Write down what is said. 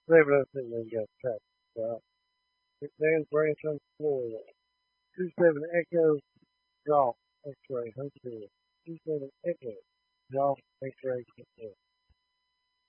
706 we got traffic. McMahon Branson, Florida. 27 Echo Golf X-ray Hotel. 27 Echo Golf X-ray Hotel.